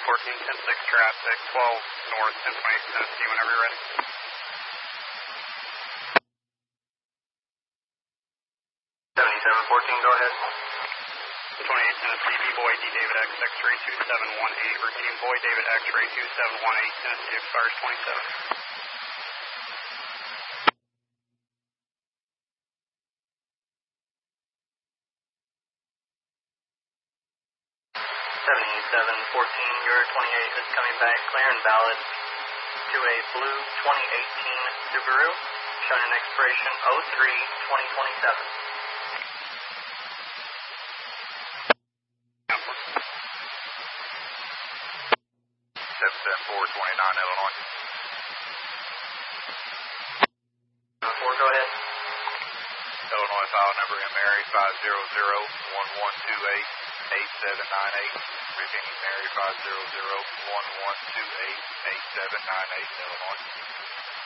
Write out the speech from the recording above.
10-6 traffic, 12 north, 1028 Tennessee, whenever you're ready. 7714, go ahead. 28 Tennessee, B-Boy, D David X, X-ray 2718, repeating Boy David X-ray 2718, Tennessee expires 27. 7714, your 28 is coming back clear and valid to a blue 2018 Subaru, showing an expiration 03-2027. Illinois. 4, go ahead. Illinois file number MARY 500-1128-8798. Repeating MARY 500-1128-8798, Illinois.